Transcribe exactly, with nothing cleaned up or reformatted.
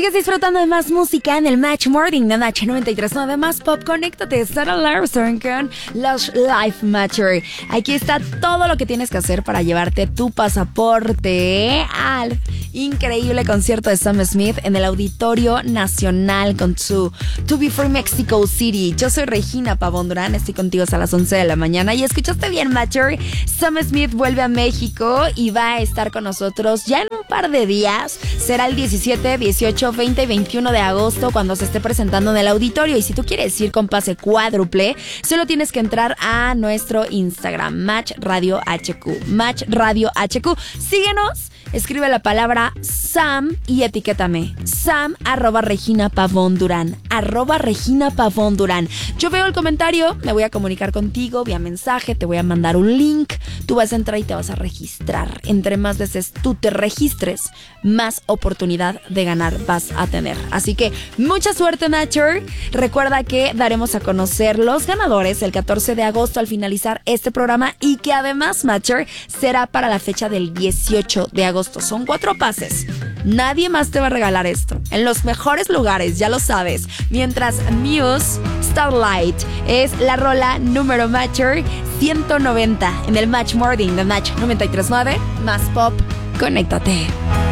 Sigues disfrutando de más música en el Match Morning de Match noventa y tres punto nueve Más Pop. Conéctate, Sarah Larson con los Life Matcher. Aquí está todo lo que tienes que hacer para llevarte tu pasaporte al increíble concierto de Sam Smith en el Auditorio Nacional con su To Be Free Mexico City. Yo soy Regina Pavón Durán, estoy contigo hasta las once de la mañana. Y escuchaste bien, Matcher. Sam Smith vuelve a México y va a estar con nosotros ya en un par de días. Será el diecisiete, dieciocho, veinte y veintiuno de agosto cuando se esté presentando en el auditorio. Y si tú quieres ir con pase cuádruple, solo tienes que entrar a nuestro Instagram, Match Radio H Q. Match Radio H Q. Síguenos. Escribe la palabra Sam y etiquétame. Sam arroba Regina Pavón Durán. Arroba Regina Pavón Durán. Yo veo el comentario, me voy a comunicar contigo vía mensaje, te voy a mandar un link. Tú vas a entrar y te vas a registrar. Entre más veces tú te registres, más oportunidad de ganar vas a tener. Así que mucha suerte, Matcher. Recuerda que daremos a conocer los ganadores el catorce de agosto al finalizar este programa y que además, Matcher, será para la fecha del dieciocho de agosto. Son cuatro pases. Nadie más te va a regalar esto. En los mejores lugares, ya lo sabes. Mientras Muse Starlight es la rola número Matcher ciento noventa en el Match Morning de Match noventa y tres punto nueve Más Pop. Conéctate.